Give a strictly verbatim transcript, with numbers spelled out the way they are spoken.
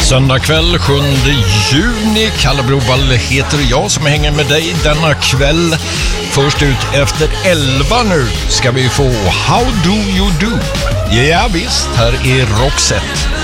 Söndag kväll sjunde juni. Kalle Broberg heter jag som hänger med dig denna kväll. Först ut efter elva nu ska vi få How Do You Do. Ja visst, här är Roxette.